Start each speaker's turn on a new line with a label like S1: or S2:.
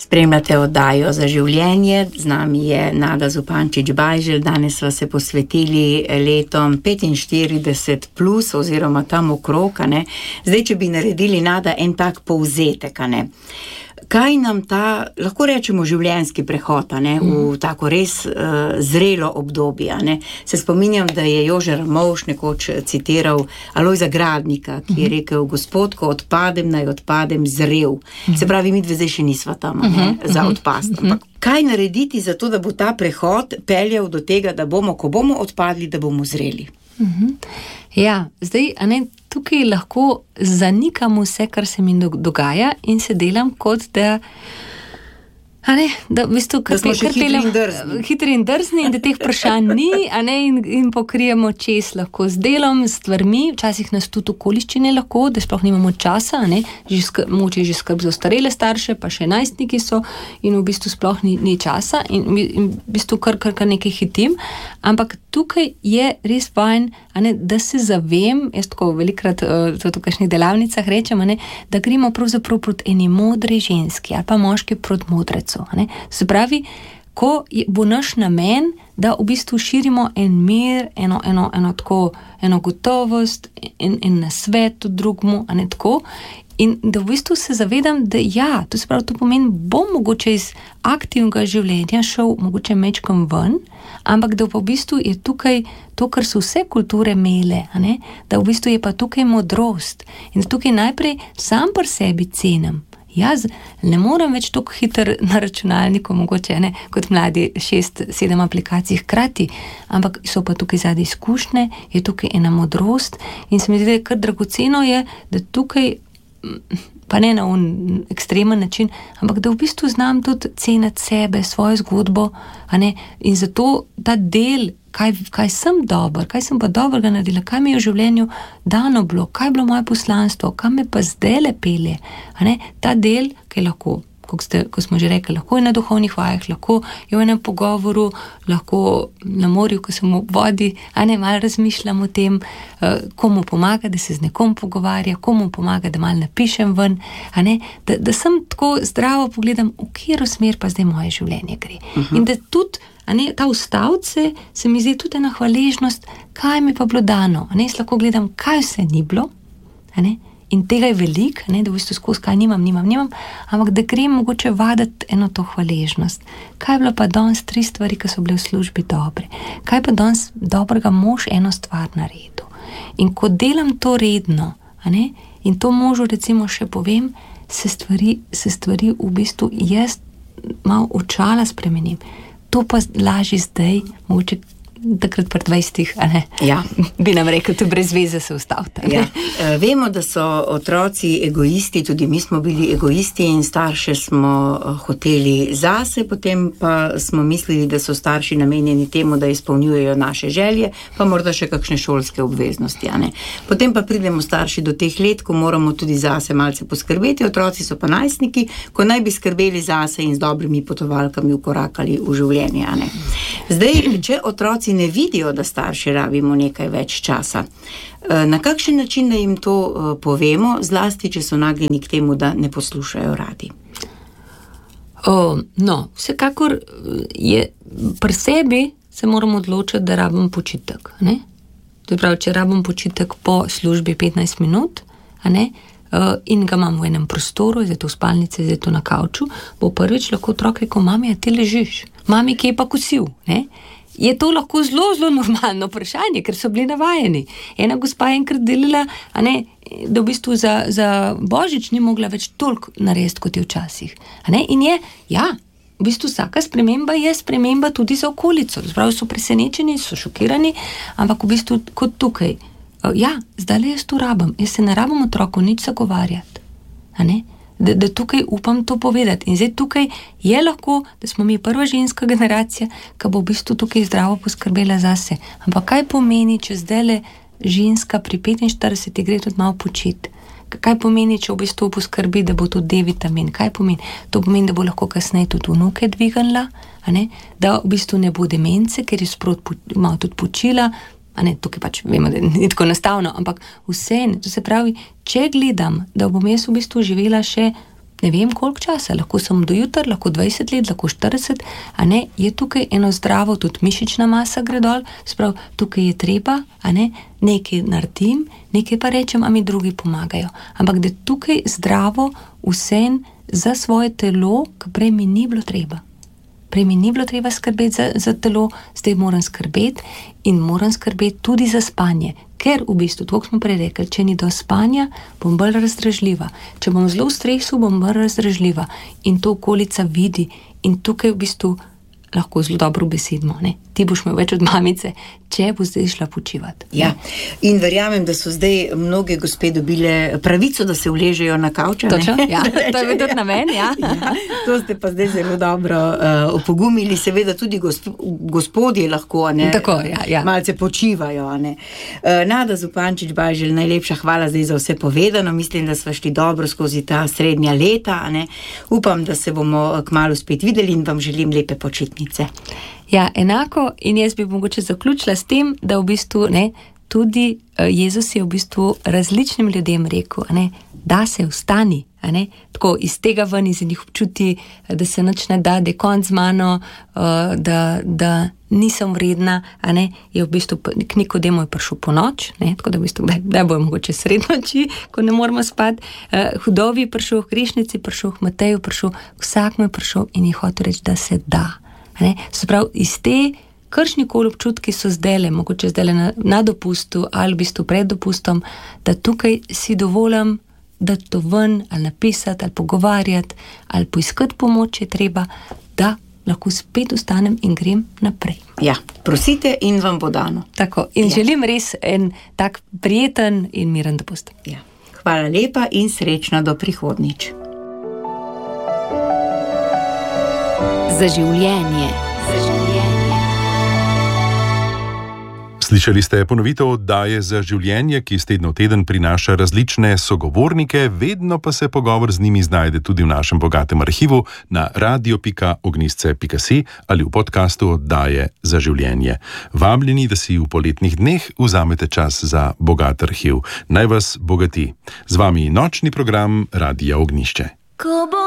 S1: Spremljate oddajo Za življenje, z nami je Nada Zupančič-Bajželj, danes sva se posvetili letom 45 plus oziroma tam okrog, ne. Zdaj, če bi naredili, Nada, en tak povzetek, ne. Kaj nam ta, lahko rečemo, življenjski prehod, ne, v tako res zrelo obdobje, ne. Se spominjam, da je Jože Ramovš nekoč citiral Alojza Gradnika, ki je rekel: Gospod, ko odpadem, naj odpadem zrel. Se pravi, midve zdaj še nisva tam, ne, za odpast. Ampak kaj narediti za to, da bo ta prehod peljal do tega, da bomo, ko bomo odpadli, da bomo zreli?
S2: Ja, zdaj, a ne, tukaj lahko zanikam vse, kar se mi dogaja in se delam kot da, a ne, da v bistvu
S1: da smo še
S2: hitri in drzni in da teh vprašanj ni, a ne, in pokrijemo čez lahko z delom, s stvarmi, včasih nas tudi okoliščine lahko, da sploh nimamo časa, a ne, moče že skrb za ostarele starše, pa še najstniki so in v bistvu sploh ni časa in v bistvu kar nekaj hitim, ampak tukaj je res fajn, a ne, da se zavem, jaz tako velikrat v kakšnih delavnicah rečem, a ne, da gremo pravzaprav proti eni modri ženski ali pa moški proti modrecu. Se pravi, ko bo naš namen, da v bistvu širimo en mir, eno gotovost, en nasvet drugmu, a ne tako, in da v bistvu se zavedam, da ja, to se pravi, to pomeni, bom mogoče iz aktivnega življenja šel mogoče mečkam ven, ampak da pa v bistvu je tukaj to, kar so vse kulture imele, a ne, da v bistvu je pa tukaj modrost in da tukaj najprej sam pri sebi cenim. Jaz ne moram več tako hiter na računalniku, mogoče ne, kot mladi 6-7 aplikacij hkrati, ampak so pa tukaj zadaj izkušnje, je tukaj ena modrost in se mi zdi, da kar dragoceno je, da tukaj, pa ne na ekstremen način, ampak da v bistvu znam tudi ceniti sebe, svojo zgodbo, a ne, in zato ta del, kaj sem dober, kaj sem pa dobrega naredila, kaj mi je v življenju dano bilo, kaj je bilo moje poslanstvo, kam me pa zdaj lepelje, a ne, ta del, ki lahko, ko smo že rekli, lahko je na duhovnih vajah, lahko je v enem pogovoru, lahko na morju, ko sem v vodi, a ne, malo razmišljam o tem, komu pomaga, da se z nekom pogovarja, komu pomaga, da malo napišem ven, a ne, da sem tako zdravo pogledam, v katero smer pa zdaj moje življenje gre. In da tudi, a ne, ta ustavce se mi zdi tudi ena hvaležnost, kaj mi pa bilo dano, a ne, jaz lahko gledam, kaj vse ni bilo, a ne, in tega je veliko, a ne, da v bistvu skozi kaj nimam, ampak da grem mogoče vaditi eno to hvaležnost. Kaj je bilo pa danes 3 stvari, ki so bile v službi dobre? Kaj pa danes dobrega mož eno stvar naredil? In ko delam to redno, a ne, in to možu recimo še povem, se stvari v bistvu jaz malo očala spremenim. To pa lažje zdaj, mogoče takrat pri 20, a ne?
S1: Ja.
S2: Bi nam rekel, to brez veze se ustavite.
S1: Ja. Vemo, da so otroci egoisti, tudi mi smo bili egoisti in starše smo hoteli zase, potem pa smo mislili, da so starši namenjeni temu, da izpolnjujejo naše želje, pa morda še kakšne šolske obveznosti, a ne. Potem pa pridemo starši do teh let, ko moramo tudi zase malce poskrbeti, otroci so pa najstniki, ko naj bi skrbeli zase in z dobrimi potovalkami ukorakali v življenje, a ne. Zdaj, če otroci ne vidijo, da starši rabimo nekaj več časa, na kakšen način da jim to povemo, zlasti, če so nagnjeni k temu, da ne poslušajo radi?
S2: No, vsekakor je pri sebi se moramo odločiti, da rabim počitek, ne? To je pravi, če rabim počitek po službi 15 minut, a ne, in ga imam v enem prostoru, zdaj to v spalnici, zdaj to na kavču, bo prvič lahko otrok rekel: mami, a ti ležiš? Mami, kje je pa kosil? Ne? Je to lahko zelo, zelo normalno vprašanje, ker so bili navajeni. Ena gospa je enkrat delila, a ne, da v bistvu za Božič ni mogla več toliko narediti, kot je včasih. A ne? In je, ja, v bistvu vsaka sprememba je sprememba tudi za okolico. Zpravi so presenečeni, so šokirani, ampak v bistvu kot tukaj. Ja, zdaj jaz to rabim. Jaz se ne rabim otroku nič zagovarjati. A ne? Da tukaj upam to povedati. In zdaj tukaj je lahko, da smo mi prva ženska generacija, ki bo v bistvu tukaj zdravo poskrbela zase. Ampak kaj pomeni, če zdajle ženska pri 45 gre tudi malo počiti? Kaj pomeni, če v bistvu poskrbi, da bo tudi D-vitamin? Kaj pomeni? To pomeni, da bo lahko kasneje tudi vnuke dvignila, a ne? Da v bistvu ne bo demence, ker je sprot malo tudi počila, a ne, tukaj pač vemo, da ni tako enostavno, ampak vse, to se pravi, če gledam, da bom jaz v bistvu živela še ne vem koliko časa, lahko samo do jutra, lahko 20 let, lahko 40, a ne, je tukaj eno zdravo, tudi mišična masa gre dol, sprav, tukaj je treba, a ne, nekaj naredim, nekaj pa rečem, a mi drugi pomagajo. Ampak da tukaj zdravo vsem za svoje telo, ki prej mi ni bilo treba. Prej mi ni bilo treba skrbeti za telo, zdaj moram skrbeti in moram skrbeti tudi za spanje. Ker v bistvu, tako smo prej rekli, če ni do spanja, bom bolj razdražljiva. Če bom zelo v stresu, bom bolj razdražljiva. In to okolica vidi. In tukaj v bistvu lahko zelo dobro besedimo, ne? Ti boš imel več od mamice, če bo zdaj šla počivati.
S1: Ja, in verjamem, da so zdaj mnoge gospe dobile pravico, da se uležejo na kavča.
S2: Točno, ja, to je tudi na meni, ja.
S1: Ja. To ste pa zdaj zelo dobro opogumili, seveda tudi gospodje lahko, ne?
S2: Tako, ja.
S1: Malce počivajo, ne? Nada Zupančič-Bajželj, najlepša hvala zdaj za vse povedano, mislim, da sva šli dobro skozi ta srednja leta, ne? Upam, da se bomo kmalu spet videli in vam želim lepe počitnice.
S2: Ja, enako, in jaz bi mogoče zaključila s tem, da v bistvu, ne, tudi Jezus je v bistvu različnim ljudem rekel, ne, da se vstani, ne, tako iz tega ven, iz njih občuti, da se nič ne da, da je konc z mano, da nisem vredna, a ne, je v bistvu k Nikodemu je prišel po noč, ne, tako da v bistvu, da bojo mogoče sred noči, ko ne moramo spati, hudovi je prišel, grešnici prišel, Mateju prišel, vsak mu je prišel in je hotel reči, da se da. Se pravi, iz te kršnikoli občutki so zdajle, mogoče zdajle na dopustu ali v bistvu pred dopustom, da tukaj si dovolim, da to ven ali napisati, ali pogovarjati, ali poiskati pomoč, če treba, da lahko spet vstanem in grem naprej.
S1: Ja, prosite in vam bo dano.
S2: Tako, in želim res en tak prijeten in miren dopust.
S1: Ja. Hvala lepa in srečno do prihodnjič.
S3: Za življenje.
S4: Slišali ste ponovitev oddaje Za življenje, ki iz tedna v teden prinaša različne sogovornike, vedno pa se pogovor z njimi znajde tudi v našem bogatem arhivu na radio.ognisce.si ali v podkastu oddaje Za življenje. Vabljeni, da si v poletnih dneh vzamete čas za bogat arhiv. Naj vas bogati. Z vami nočni program Radia Ognjišče.